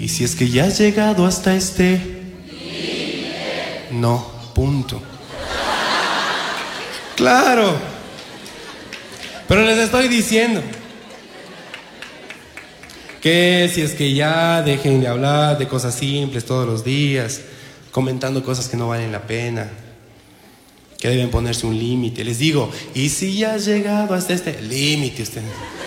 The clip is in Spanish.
Y si es que ya has llegado hasta este... No, punto. Claro. Pero les estoy diciendo que si es que ya dejen de hablar de cosas simples todos los días, comentando cosas que no valen la pena, que deben ponerse un límite. Les digo, y si ya has llegado hasta este límite usted...